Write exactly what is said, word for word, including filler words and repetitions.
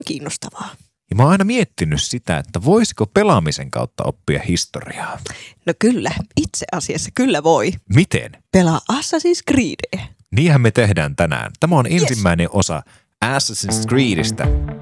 kiinnostavaa. Ja mä oon aina miettinyt sitä, että voisiko pelaamisen kautta oppia historiaa. No kyllä, itse asiassa kyllä voi. Miten? Pelaa Assassin's Creedia. Niinhän me tehdään tänään. Tämä on ensimmäinen yes. osa Assassin's Creedistä.